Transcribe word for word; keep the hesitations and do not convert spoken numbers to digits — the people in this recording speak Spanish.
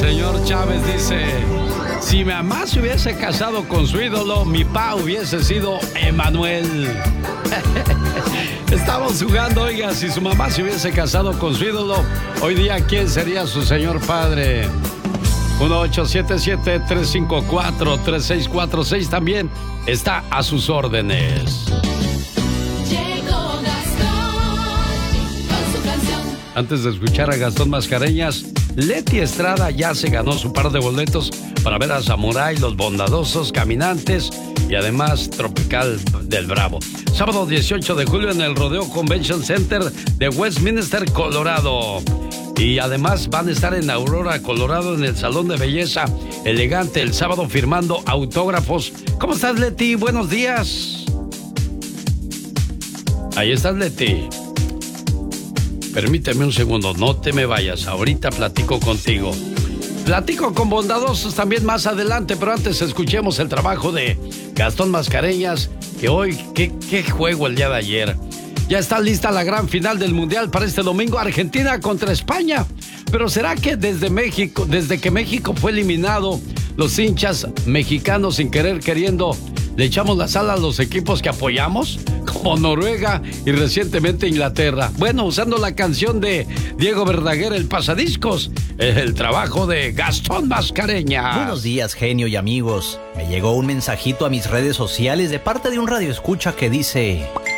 señor Chávez dice: si mi mamá se hubiese casado con su ídolo, mi pa hubiese sido Emanuel. Estamos jugando, oiga, si su mamá se hubiese casado con su ídolo, hoy día, ¿quién sería su señor padre? uno ocho siete siete, tres cinco cuatro, tres seis cuatro seis también está a sus órdenes. Llegó Gastón con su canción. Antes de escuchar a Gastón Mascareñas, Leti Estrada ya se ganó su par de boletos para ver a Samurai, Los Bondadosos, Caminantes y además Tropical del Bravo. Sábado dieciocho de julio en el Rodeo Convention Center de Westminster, Colorado. Y además van a estar en Aurora, Colorado, en el Salón de Belleza Elegante el sábado firmando autógrafos. ¿Cómo estás, Leti? Buenos días. Ahí estás, Leti. Permíteme un segundo, no te me vayas. Ahorita platico contigo. Platico con Bondadosos también más adelante, pero antes escuchemos el trabajo de Gastón Mascareñas, que hoy, qué, qué juego el día de ayer. Ya está lista la gran final del Mundial para este domingo, Argentina contra España. Pero ¿será que desde México, desde que México fue eliminado, los hinchas mexicanos sin querer queriendo le echamos la sal a los equipos que apoyamos? Como Noruega y recientemente Inglaterra. Bueno, usando la canción de Diego Verdaguer, El Pasadiscos, el trabajo de Gastón Mascareñas. Buenos días, genio y amigos. Me llegó un mensajito a mis redes sociales de parte de un radioescucha que dice: